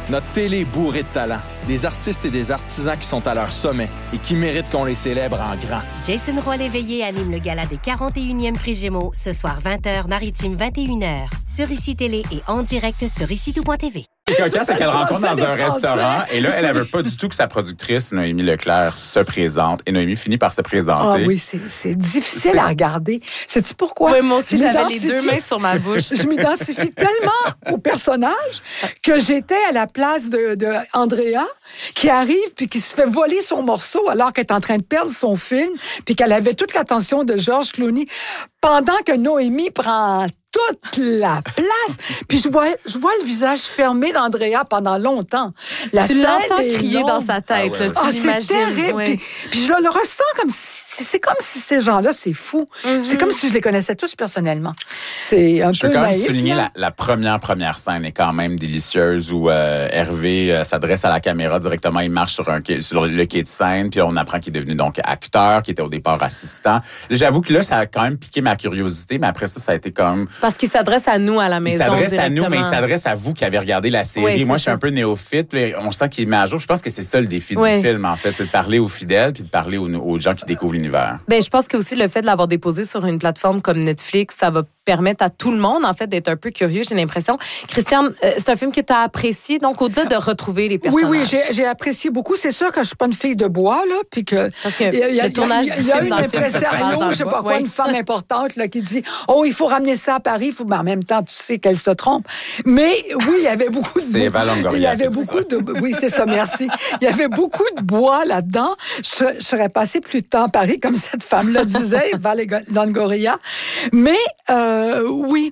Notre télé est bourrée de talent. Des artistes et des artisans qui sont à leur sommet et qui méritent qu'on les célèbre en grand. Jason Roy-Léveillé anime le gala des 41e Prix Gémeaux ce soir 20h, maritime 21h. Sur ICI Télé et en direct sur ICI-Tout.tv. Ce qui est cocasse, c'est qu'elle rencontre dans un restaurant et là, elle ne veut pas du tout que sa productrice, Noémie Leclerc, se présente. Et Noémie finit par se présenter. Ah oui, c'est difficile à regarder. Sais-tu pourquoi? Oui, moi aussi, j'avais les deux mains sur ma bouche. Je m'identifie tellement au personnage que j'étais à la place de Andrea qui arrive puis qui se fait voler son morceau alors qu'elle est en train de perdre son film puis qu'elle avait toute l'attention de George Clooney pendant que Noémie prend toute la place. Puis je vois le visage fermé d'Andrea pendant longtemps. Tu l'entends crier dans sa tête. Ah ouais, là, tu l'imagines. C'est terrible. Ouais. Puis je le ressens comme si... C'est comme si ces gens-là, c'est fou. Mm-hmm. C'est comme si je les connaissais tous personnellement. C'est un peu naïf. Je veux quand même souligner la première scène est quand même délicieuse où Hervé s'adresse à la caméra directement. Il marche sur le quai de Seine. Puis on apprend qu'il est devenu donc acteur, qui était au départ assistant. J'avoue que là, ça a quand même piqué ma curiosité. Mais après ça a été comme... Parce qu'il s'adresse à nous à la maison. Il s'adresse directement. à nous, mais il s'adresse à vous qui avez regardé la série. Oui, moi, je suis un peu néophyte. Puis on sent qu'il met à jour. Je pense que c'est ça le défi du film, en fait. C'est de parler aux fidèles puis de parler aux gens qui découvrent l'univers. Ben, je pense que aussi le fait de l'avoir déposé sur une plateforme comme Netflix, ça va permettre à tout le monde, en fait, d'être un peu curieux, j'ai l'impression. Christiane, c'est un film que tu as apprécié, donc au-delà de retrouver les personnages. Oui, j'ai apprécié beaucoup. C'est sûr que je suis pas une fille de bois, là, puis que... Parce que le tournage du film dans le film se passe dans je sais pas quoi, une femme importante, là, qui dit « Oh, il faut ramener ça à Paris. » Mais en même temps, tu sais qu'elle se trompe. Mais oui, il y avait beaucoup de... C'est Eva Longoria. Il y avait beaucoup de... Oui, c'est ça, merci. Il y avait beaucoup de bois là-dedans. Je serais passée plus de temps à Paris, comme cette femme-là disait, Eva Longoria. Mais... oui,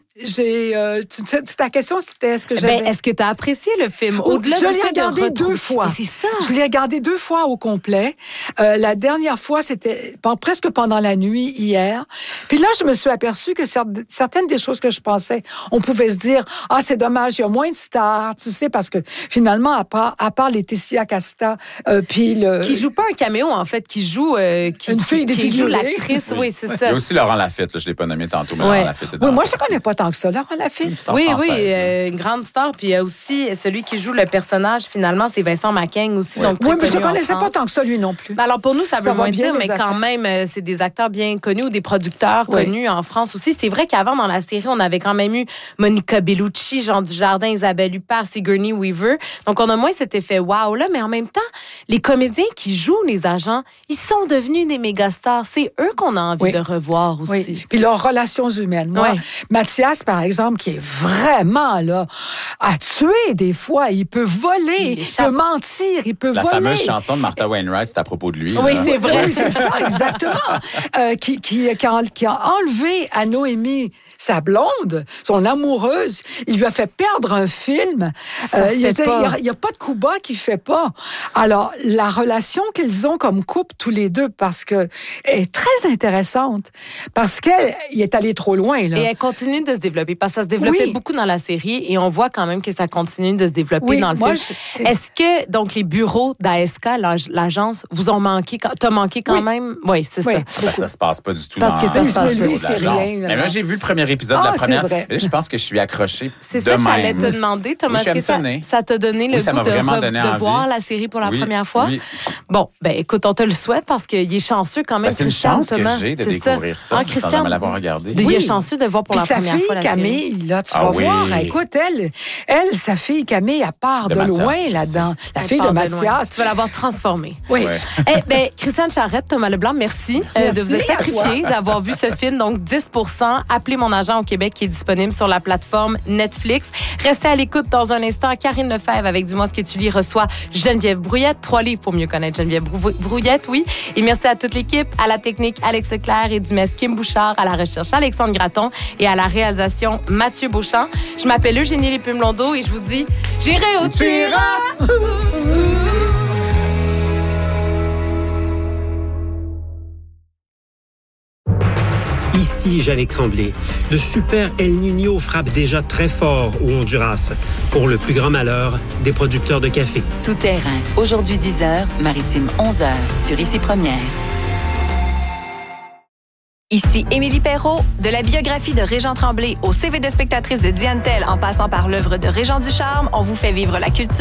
ta question, c'était est-ce que j'avais... est-ce que tu as apprécié le film? Au-delà je l'ai regardé 2 fois. Mais c'est ça. Je l'ai regardé 2 fois au complet. La dernière fois, c'était presque pendant la nuit, hier. Puis là, je me suis aperçue que certaines des choses que je pensais, on pouvait se dire, c'est dommage, il y a moins de stars, tu sais, parce que finalement, à part Laetitia Casta, puis le... Qui joue pas un caméo, en fait, qui joue... une fille qui joue défigurée. l'actrice, oui, c'est ça. Il y a aussi Laurent Lafitte, là, je l'ai pas nommé tantôt, mais Laurent Lafitte est dans moi, je ne connais pas tant que ça, Laurent Lafitte. Oui, une grande star. Puis il y a aussi celui qui joue le personnage, finalement, c'est Vincent Macaigne aussi. Oui, donc mais je ne connaissais pas tant que ça, lui non plus. Alors, pour nous, ça veut moins dire, mais affaires. quand même, c'est des acteurs bien connus ou des producteurs connus en France aussi. C'est vrai qu'avant, dans la série, on avait quand même eu Monica Bellucci, Jean Dujardin, Isabelle Huppert, Sigourney Weaver. Donc, on a moins cet effet wow là, mais en même temps, les comédiens qui jouent les agents, ils sont devenus des méga stars. C'est eux qu'on a envie de revoir aussi. Oui. Puis leurs relations humaines. Moi, Mathias, par exemple, qui est vraiment là, à tuer des fois. Il peut voler, il peut mentir, il peut voler. La fameuse chanson de Martha Wainwright, c'est à propos de lui. Oui, c'est vrai. Oui, c'est ça, exactement. Qui a enlevé à Noémie sa blonde, son amoureuse. Il lui a fait perdre un film. Il n'y a pas de coup bas qu'il ne fait pas. Alors, la relation qu'ils ont comme couple, tous les deux, parce que est très intéressante. Parce qu'elle est allée trop loin, là. Et elle continue de se développer, parce que ça se développait beaucoup dans la série, et on voit quand même que ça continue de se développer dans le film. Est-ce que, donc, les bureaux d'ASK, l'agence, vous ont manqué, t'as manqué quand même? Oui, c'est ça. Ça se passe pas du tout parce que ça se passe pas. Lui, c'est rien. Mais moi, j'ai vu le premier épisode de la première. Là, je pense que je suis accroché. C'est ça que j'allais te demander, Thomas. Est-ce que ça t'a donné le goût de voir la série pour la première fois? Oui. Bon, écoute, on te le souhaite parce qu'il est chanceux quand même. C'est une chance que j'ai de découvrir ça sans jamais l'avoir regardé. Il est chanceux de voir pour la première fois la série. Camille, là, tu vas voir. Écoute, elle, sa fille Camille, elle part de loin là-dedans. La fille de Mathias. Tu vas l'avoir transformée. Oui. Christiane Charrette, Thomas Leblanc, merci de vous être sacrifié, d'avoir vu ce film. Donc, 10%. Appelez mon agent au Québec qui est disponible sur la plateforme Netflix. Restez à l'écoute dans un instant. Karine Lefebvre avec Dis-moi ce que tu lis reçoit Geneviève Brouillette. 3 livres pour mieux connaître Geneviève Brouillette, oui. Et merci à toute l'équipe, à la technique Alex Leclerc et Dumais Kim Bouchard, à la recherche Alexandre Gratton et à la réalisation Mathieu Beauchamp. Je m'appelle Eugénie Lépume-Blondeau et je vous dis, j'irai où tu iras! Ici Jannick Tremblay. De super El Niño frappe déjà très fort au Honduras, pour le plus grand malheur des producteurs de café. Tout terrain, aujourd'hui 10h, maritime 11h, sur ICI Première. Ici Émilie Perrault. De la biographie de Régent Tremblay au CV de spectatrice de Diane Tell en passant par l'œuvre de Régent Ducharme, on vous fait vivre la culture